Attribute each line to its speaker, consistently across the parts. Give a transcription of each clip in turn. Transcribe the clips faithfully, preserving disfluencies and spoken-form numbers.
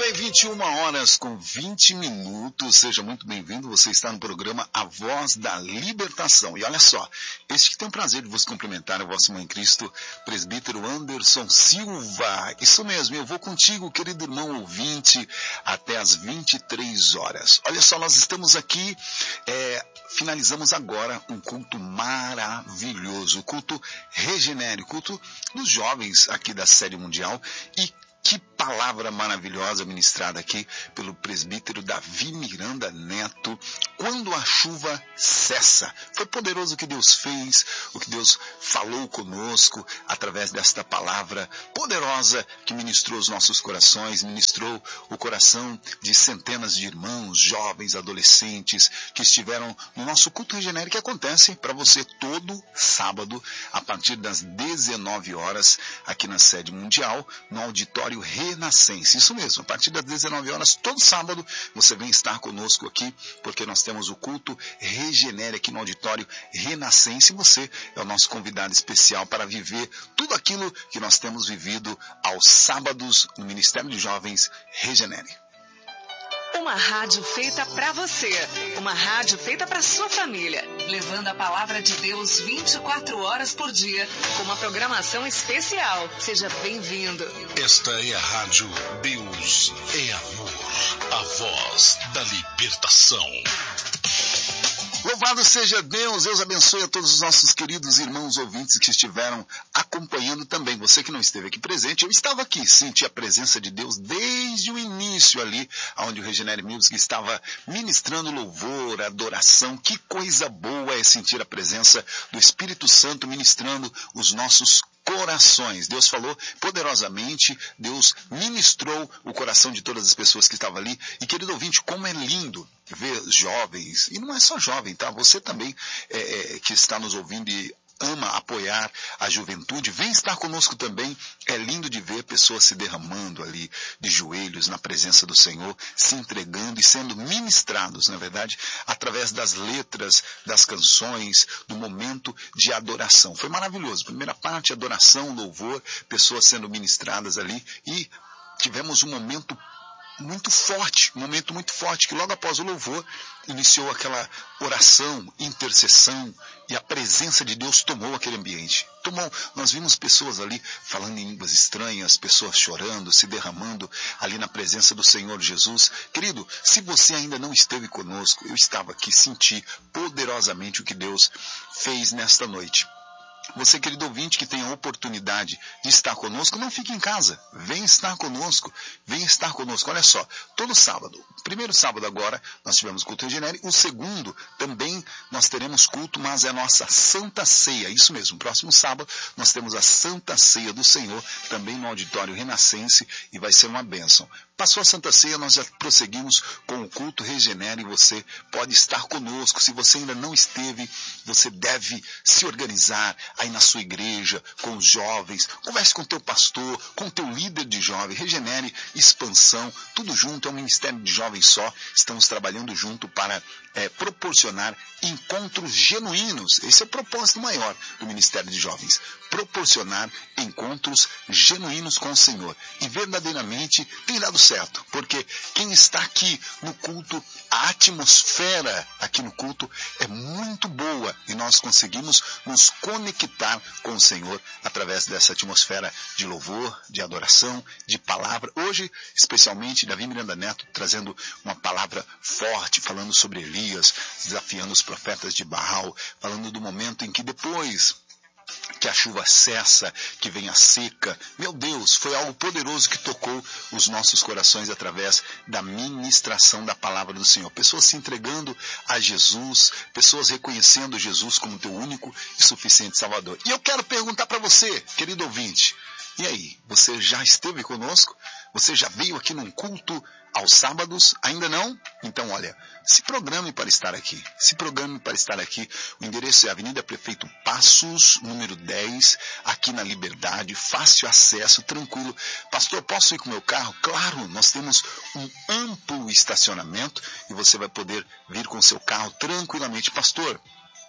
Speaker 1: bem, vinte e uma horas com vinte minutos, seja muito bem-vindo, você está no programa A Voz da Libertação. E olha só, este que tem o prazer de vos cumprimentar é o vosso irmão em Cristo, presbítero Anderson Silva. Isso mesmo, eu vou contigo, querido irmão ouvinte, até as vinte e três horas. Olha só, nós estamos aqui, é, finalizamos agora um culto maravilhoso, o culto Regenere, o culto dos jovens aqui da Série Mundial. E que palavra maravilhosa ministrada aqui pelo presbítero Davi Miranda Neto. Quando a chuva cessa. Foi poderoso o que Deus fez, o que Deus falou conosco através desta palavra poderosa que ministrou os nossos corações, ministrou o coração de centenas de irmãos, jovens, adolescentes que estiveram no nosso culto Regenere, que acontece para você todo sábado a partir das dezenove horas aqui na Sede Mundial, no auditório Renascença. Isso mesmo, a partir das dezenove horas, todo sábado, você vem estar conosco aqui, porque nós temos o culto Regenere aqui no auditório Renascença, e você é o nosso convidado especial para viver tudo aquilo que nós temos vivido aos sábados no Ministério de Jovens Regenere.
Speaker 2: Uma rádio feita para você, uma rádio feita para sua família, levando a palavra de Deus vinte e quatro horas por dia, com uma programação especial. Seja bem-vindo.
Speaker 3: Esta é a rádio Deus é Amor, a voz da libertação.
Speaker 1: Louvado seja Deus, Deus abençoe a todos os nossos queridos irmãos ouvintes que estiveram acompanhando também. Você que não esteve aqui presente, eu estava aqui, senti a presença de Deus desde o início ali, onde o Regenere Music estava ministrando louvor, adoração. Que coisa boa é sentir a presença do Espírito Santo ministrando os nossos corações. Deus falou poderosamente, Deus ministrou o coração de todas as pessoas que estavam ali. E querido ouvinte, como é lindo ver jovens, e não é só jovem, tá? Você também é, é, que está nos ouvindo e ama apoiar a juventude, vem estar conosco também. É lindo de ver pessoas se derramando ali de joelhos na presença do Senhor, se entregando e sendo ministrados, na verdade, através das letras, das canções, do momento de adoração. Foi maravilhoso. Primeira parte, adoração, louvor, pessoas sendo ministradas ali, e tivemos um momento muito forte, um momento muito forte, que logo após o louvor iniciou aquela oração, intercessão, e a presença de Deus tomou aquele ambiente. Tomou, nós vimos pessoas ali falando em línguas estranhas, pessoas chorando, se derramando ali na presença do Senhor Jesus. Querido, se você ainda não esteve conosco, eu estava aqui, senti poderosamente o que Deus fez nesta noite. Você, querido ouvinte, que tem a oportunidade de estar conosco, não fique em casa. Vem estar conosco. Vem estar conosco. Olha só, todo sábado, primeiro sábado agora, nós tivemos culto Regenere. O segundo, também nós teremos culto, mas é a nossa Santa Ceia. Isso mesmo, próximo sábado, nós temos a Santa Ceia do Senhor, também no auditório Renascense, e vai ser uma bênção. Passou a Santa Ceia, nós já prosseguimos com o culto Regenere, e você pode estar conosco. Se você ainda não esteve, você deve se organizar aí na sua igreja, com os jovens, converse com o teu pastor, com o teu líder de jovem, Regenere, expansão, tudo junto, é um ministério de jovens só, estamos trabalhando junto para é, proporcionar encontros genuínos. Esse é o propósito maior do Ministério de Jovens, proporcionar encontros genuínos com o Senhor, e verdadeiramente tem dado certo, porque quem está aqui no culto, a atmosfera aqui no culto é muito boa, e nós conseguimos nos conectar com o Senhor através dessa atmosfera de louvor, de adoração, de palavra. Hoje, especialmente, Davi Miranda Neto trazendo uma palavra forte, falando sobre Elias, desafiando os profetas de Baal, falando do momento em que depois que a chuva cessa, que vem a seca. Meu Deus, foi algo poderoso que tocou os nossos corações através da ministração da palavra do Senhor. Pessoas se entregando a Jesus, pessoas reconhecendo Jesus como teu único e suficiente Salvador. E eu quero perguntar para você, querido ouvinte, e aí, você já esteve conosco? Você já veio aqui num culto aos sábados? Ainda não? Então, olha, se programe para estar aqui. Se programe para estar aqui. O endereço é Avenida Prefeito Passos, número dez, aqui na Liberdade. Fácil acesso, tranquilo. Pastor, posso ir com o meu carro? Claro, nós temos um amplo estacionamento e você vai poder vir com o seu carro tranquilamente. Pastor,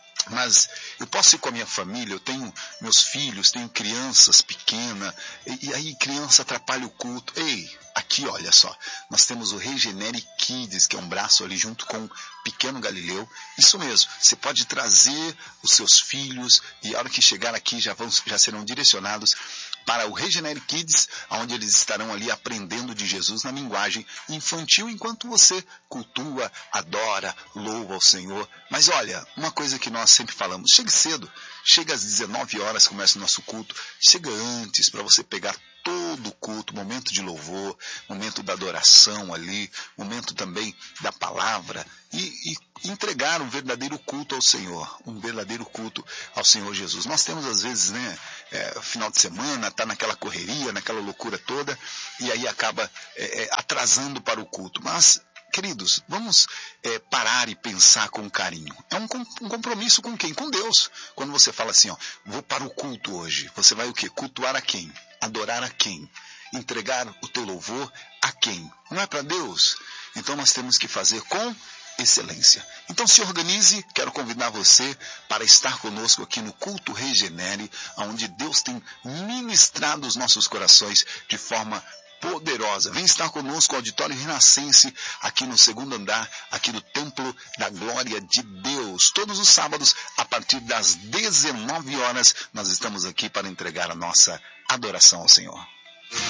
Speaker 1: mas eu posso ir com a minha família, eu tenho meus filhos, tenho crianças pequenas, e, e aí criança atrapalha o culto. Ei, aqui aqui, olha só, nós temos o Regenere Kids, que é um braço ali junto com o Pequeno Galileu. Isso mesmo, você pode trazer os seus filhos e a hora que chegar aqui já, vão, já serão direcionados para o Regenere Kids, onde eles estarão ali aprendendo de Jesus na linguagem infantil, enquanto você cultua, adora, louva ao Senhor. Mas olha, uma coisa que nós sempre falamos, chegue cedo, chega às dezenove horas, começa o nosso culto, chega antes para você pegar todo o culto, momento de louvor, momento da adoração ali, momento também da palavra, e, e entregar um verdadeiro culto ao Senhor, um verdadeiro culto ao Senhor Jesus. Nós temos às vezes, né, é, final de semana, tá naquela correria, naquela loucura toda, e aí acaba é, é, atrasando para o culto. Mas, queridos, vamos é, parar e pensar com carinho. É um, um compromisso com quem? Com Deus. Quando você fala assim, ó, vou para o culto hoje, você vai o quê? Cultuar a quem? Adorar a quem? Entregar o teu louvor a quem? Não é para Deus? Então nós temos que fazer com excelência. Então se organize, quero convidar você para estar conosco aqui no Culto Regenere, onde Deus tem ministrado os nossos corações de forma poderosa. Vem estar conosco, o Auditório Renascense, aqui no segundo andar, aqui do Templo da Glória de Deus. Todos os sábados, a partir das dezenove horas, nós estamos aqui para entregar a nossa adoração ao Senhor.